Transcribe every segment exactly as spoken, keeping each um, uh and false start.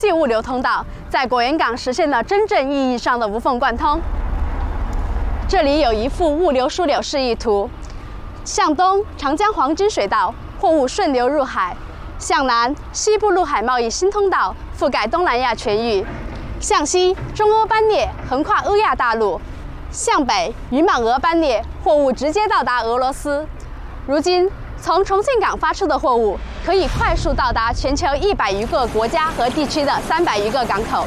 际物流通道在果园港实现了真正意义上的无缝贯通。这里有一幅物流枢纽示意图，向东长江黄金水道货物顺流入海，向南西部陆海贸易新通道覆盖东南亚全域，向西中欧班列横跨欧亚大陆，向北与满俄班列货物直接到达俄罗斯。如今，从重庆港发出的货物可以快速到达全球一百余个国家和地区的三百余个港口。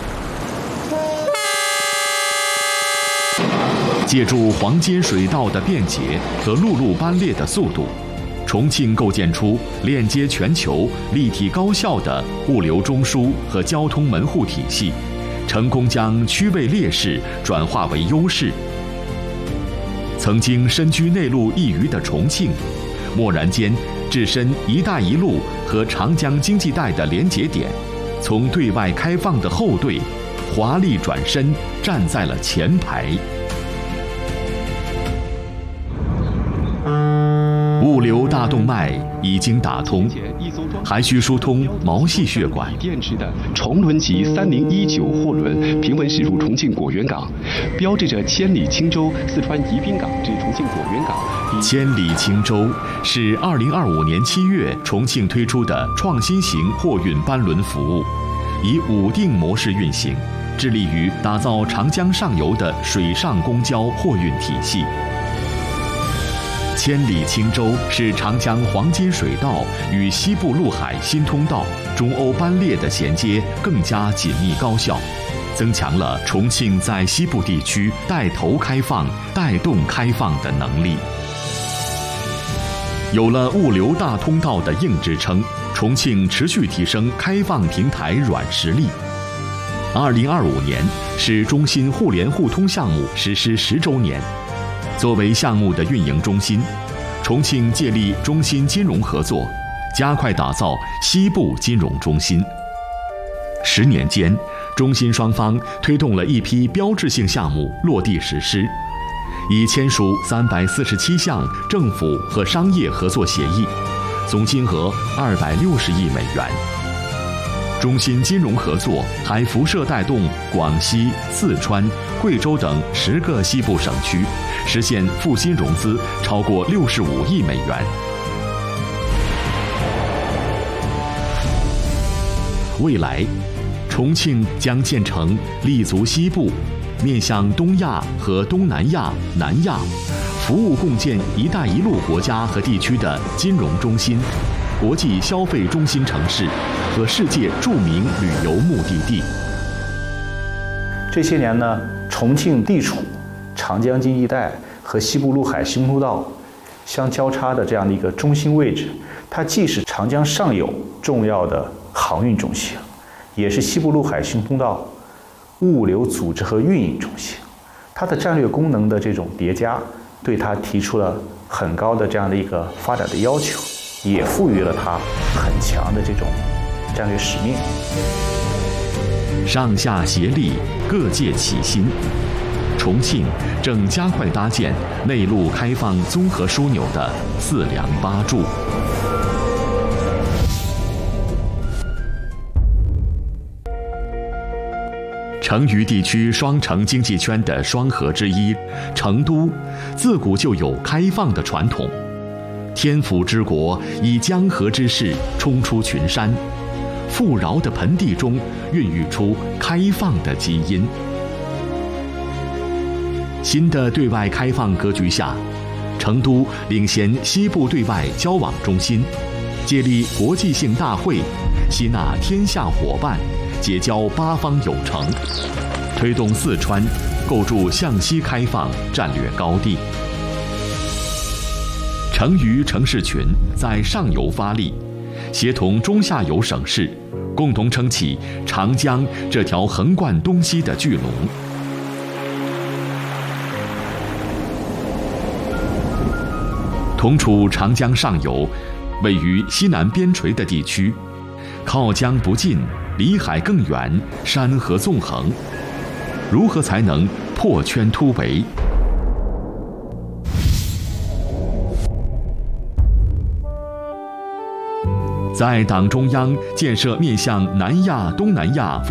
借助黄金水道的便捷和陆路班列的速度，重庆构建出链接全球、立体高效的物流中枢和交通门户体系，成功将区位劣势转化为优势。曾经身居内陆一隅的重庆，蓦然间置身“一带一路”和长江经济带的连结点，从对外开放的后队，华丽转身站在了前排。物流大动脉已经打通，还需疏通毛细血管。 电池的重轮级三零一九货轮平稳驶入重庆果园港，标志着千里青州四川宜宾港至重庆果园港。 千里青州是二零二五年七月重庆推出的创新型货运班轮服务，以五定模式运行，致力于打造长江上游的水上公交货运体系。千里青州是长江黄金水道与西部陆海新通道、中欧班列的衔接更加紧密高效，增强了重庆在西部地区带头开放、带动开放的能力。有了物流大通道的硬支撑，重庆持续提升开放平台软实力。二零二五年是中新互联互通项目实施十周年。作为项目的运营中心，重庆借力中新金融合作，加快打造西部金融中心。十年间，中新双方推动了一批标志性项目落地实施，已签署三百四十七项政府和商业合作协议，总金额二百六十亿美元。中新金融合作还辐射带动广西、四川、贵州等十个西部省区，实现复新融资超过六十五亿美元。未来，重庆将建成立足西部、面向东亚和东南亚、南亚，服务共建“一带一路”国家和地区的金融中心、国际消费中心城市和世界著名旅游目的地。 这些年呢，重庆地处长江经济带和西部陆海新通道相交叉的这样的一个中心位置，它既是长江上游重要的航运中心，也是西部陆海新通道物流组织和运营中心。它的战略功能的这种叠加，对它提出了很高的这样的一个发展的要求，也赋予了它很强的这种战略使命。 上下协力，各界齐心。重庆正加快搭建内陆开放综合枢纽的四梁八柱。成渝地区双城经济圈的双河之一，成都自古就有开放的传统。天府之国以江河之势冲出群山，富饶的盆地中孕育出开放的基因。新的对外开放格局下，成都领衔西部对外交往中心，借力国际性大会，吸纳天下伙伴，结交八方友城，推动四川构筑向西开放战略高地。成渝城市群在上游发力，协同中下游省市，共同撑起长江这条横贯东西的巨龙。同处长江上游，位于西南边陲的地区，靠江不近，离海更远，山河纵横。如何才能破圈突围？在党中央建设面向南亚、东南亚